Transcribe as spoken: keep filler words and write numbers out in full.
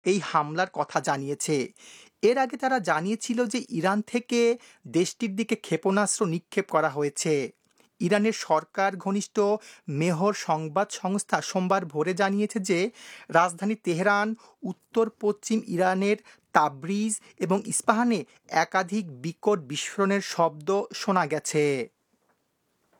এই হামলার কথা জানিয়েছে। এর আগে তারা জানিয়েছিল যে ইরান থেকে দেশটির দিকে ক্ষেপণাস্ত্র নিক্ষেপ করা হয়েছে। ইরানের সরকার ঘনিষ্ঠ মেহর সংবাদ সংস্থা সোমবার ভোরে জানিয়েছে যে রাজধানী তেহরান, উত্তর পশ্চিম ইরানের তাবরিজ এবং ইস্পাহানে একাধিক বিকট বিস্ফোরণের শব্দ শোনা গেছে।